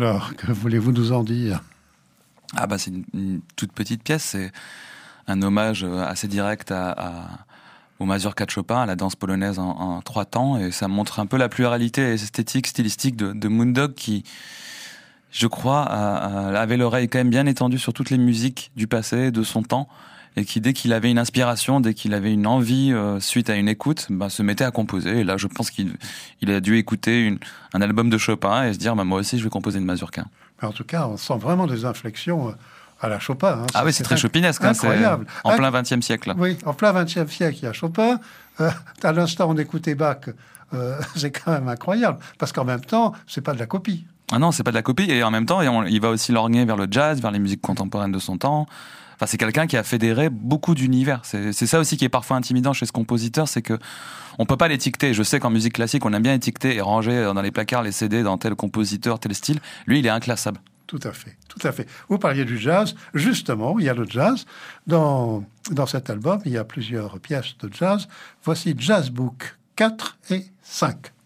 Alors, que voulez-vous nous en dire? Ah bah c'est une toute petite pièce, c'est un hommage assez direct au mazurka de Chopin, à la danse polonaise en 3 temps, et ça montre un peu la pluralité esthétique, stylistique de Moondog qui, je crois, avait l'oreille quand même bien étendue sur toutes les musiques du passé, de son temps, et qui, dès qu'il avait une inspiration, dès qu'il avait une envie suite à une écoute, se mettait à composer. Et là, je pense qu'il a dû écouter un album de Chopin et se dire moi aussi, je vais composer une mazurka. Mais en tout cas, on sent vraiment des inflexions à la Chopin. Ah oui, c'est très chopinesque. Incroyable. C'est en plein XXe siècle. Oui, en plein XXe siècle, il y a Chopin. À l'instant, on écoutait Bach. C'est quand même incroyable. Parce qu'en même temps, c'est pas de la copie. Ah non, c'est pas de la copie. Et en même temps, il va aussi lorgner vers le jazz, vers les musiques contemporaines de son temps. Enfin, c'est quelqu'un qui a fédéré beaucoup d'univers. C'est ça aussi qui est parfois intimidant chez ce compositeur, c'est que on peut pas l'étiqueter. Je sais qu'en musique classique, on aime bien étiqueter et ranger dans les placards les CD dans tel compositeur, tel style. Lui, il est inclassable. Tout à fait, tout à fait. Vous parliez du jazz. Justement, il y a le jazz. Dans cet album, il y a plusieurs pièces de jazz. Voici Jazz Book 4 et 5.